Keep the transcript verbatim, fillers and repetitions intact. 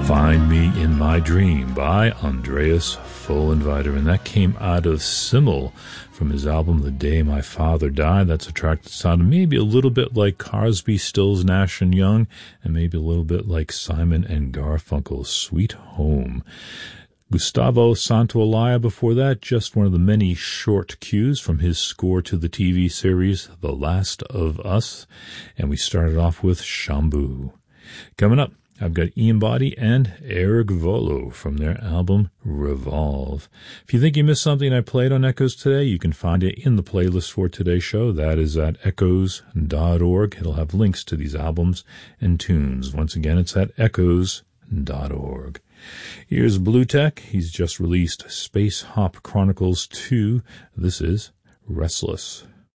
Find Me in My Dream by Andreas Vollenweider, and that came out of Simmel from his album The Day My Father Died. That's a track that sounded maybe a little bit like Crosby, Stills, Nash and Young, and maybe a little bit like Simon and Garfunkel's Sweet Home. Gustavo Santaolalla before that, just one of the many short cues from his score to the T V series The Last of Us, and we started off with Shampoo. Coming up, I've got Ian Boddy and Eric Volo from their album Revolve. If you think you missed something I played on Echoes today, you can find it in the playlist for today's show. That is at echoes dot org. It'll have links to these albums and tunes. Once again, it's at echoes dot org. Here's Blue Tech. He's just released Space Hop Chronicles two. This is Restless.